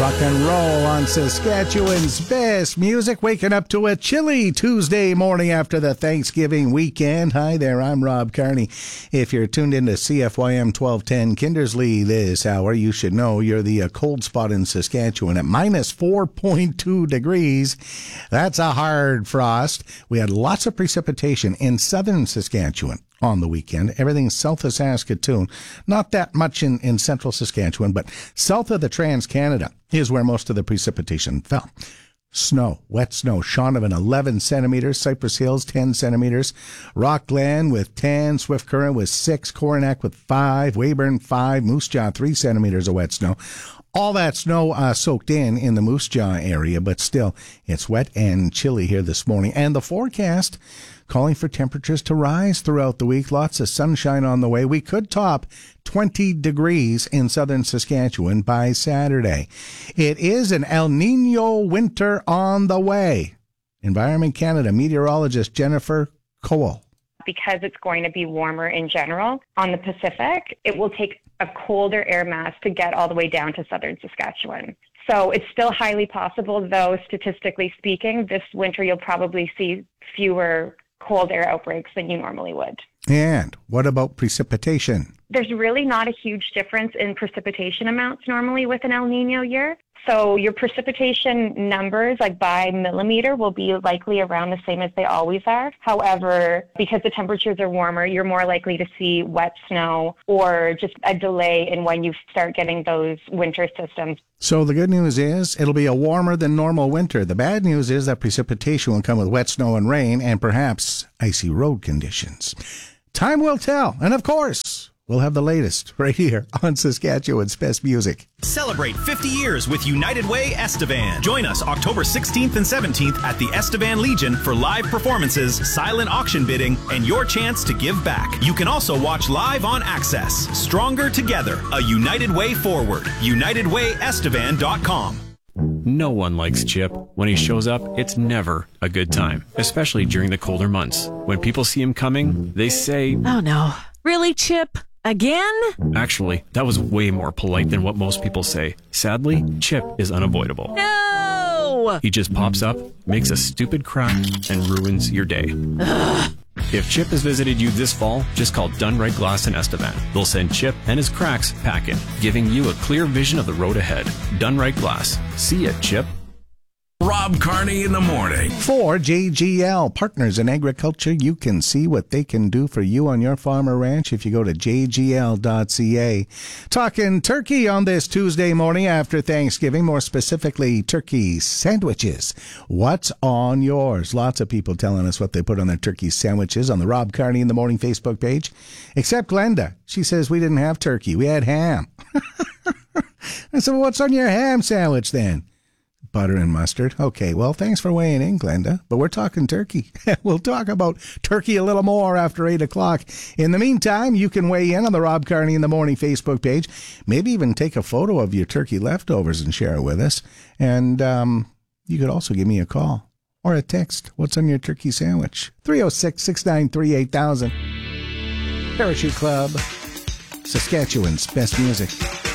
Rock and roll on Saskatchewan's best music, waking up to a chilly Tuesday morning after the Thanksgiving weekend. Hi there, I'm Rob Carney. If you're tuned into CFYM 1210 Kindersley this hour, you should know you're the cold spot in Saskatchewan at minus 4.2 degrees. That's a hard frost. We had lots of precipitation in southern Saskatchewan on the weekend. Everything south of Saskatoon. Not that much in central Saskatchewan, but south of the Trans-Canada is where most of the precipitation fell. Snow, wet snow. Shaunavon, 11 centimeters. Cypress Hills, 10 centimeters. Rockland with 10. Swift Current with 6. Coronach with 5. Weyburn, 5. Moose Jaw, 3 centimeters of wet snow. All that snow soaked in the Moose Jaw area, but still, it's wet and chilly here this morning. And the forecast calling for temperatures to rise throughout the week. Lots of sunshine on the way. We could top 20 degrees in southern Saskatchewan by Saturday. It is an El Nino winter on the way. Environment Canada meteorologist Jennifer Cole. Because it's going to be warmer in general on the Pacific, it will take a colder air mass to get all the way down to southern Saskatchewan. So it's still highly possible, though, statistically speaking, this winter you'll probably see fewer cold air outbreaks than you normally would. And what about precipitation? There's really not a huge difference in precipitation amounts normally with an El Nino year. So your precipitation numbers, like by millimeter, will be likely around the same as they always are. However, because the temperatures are warmer, you're more likely to see wet snow or just a delay in when you start getting those winter systems. So the good news is it'll be a warmer than normal winter. The bad news is that precipitation will come with wet snow and rain and perhaps icy road conditions. Time will tell. And of course, we'll have the latest right here on Saskatchewan's best music. Celebrate 50 years with United Way Estevan. Join us October 16th and 17th at the Estevan Legion for live performances, silent auction bidding, and your chance to give back. You can also watch live on Access. Stronger Together, a United Way forward. UnitedWayEstevan.com. No one likes Chip. When he shows up, it's never a good time, especially during the colder months. When people see him coming, they say, "Oh no, really, Chip? Again?" Actually, that was way more polite than what most people say. Sadly, Chip is unavoidable. No! He just pops up, makes a stupid crack, and ruins your day. Ugh. If Chip has visited you this fall, just call Dunright Glass in Estevan. They'll send Chip and his cracks packing, giving you a clear vision of the road ahead. Dunright Glass. See ya, Chip. Rob Carney in the morning. For JGL Partners in Agriculture, you can see what they can do for you on your farm or ranch if you go to jgl.ca. Talking turkey on this Tuesday morning after Thanksgiving, more specifically turkey sandwiches. What's on yours? Lots of people telling us what they put on their turkey sandwiches on the Rob Carney in the Morning Facebook page, except Glenda. She says we didn't have turkey, we had ham. I said, well, what's on your ham sandwich then? Butter and mustard. Okay, well, thanks for weighing in, Glenda. But we're talking turkey. We'll talk about turkey a little more after 8 o'clock. In the meantime, you can weigh in on the Rob Carney in the Morning Facebook page. Maybe even take a photo of your turkey leftovers and share it with us. And you could also give me a call or a text. What's on your turkey sandwich? 306-693-8000. Parachute Club, Saskatchewan's best music.